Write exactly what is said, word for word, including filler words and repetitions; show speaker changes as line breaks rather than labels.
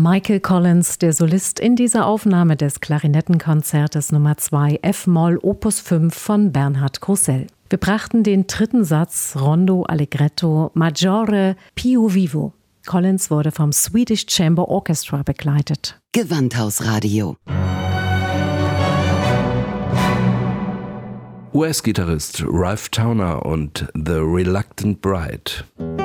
Michael Collins, der Solist in dieser Aufnahme des Klarinettenkonzertes Nummer zwei F-Moll Opus fünf von Bernhard Grossell. Wir brachten den dritten Satz Rondo Allegretto Maggiore più vivo. Collins wurde vom Swedish Chamber Orchestra begleitet.
Gewandhausradio.
U S-Gitarrist Ralph Towner und The Reluctant Bride.